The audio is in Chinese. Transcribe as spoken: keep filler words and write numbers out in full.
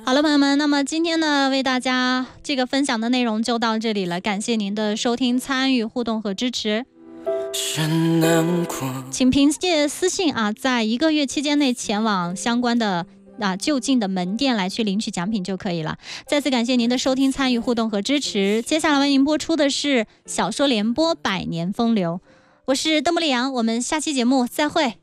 好了，朋友们，那么今天呢，为大家这个分享的内容就到这里了，感谢您的收听、参与、互动和支持。请凭借私信啊，在一个月期间内前往相关的啊就近的门店来去领取奖品就可以了。再次感谢您的收听、参与、互动和支持。接下来为您播出的是小说联播《百年风流》，我是邓布利阳，我们下期节目再会。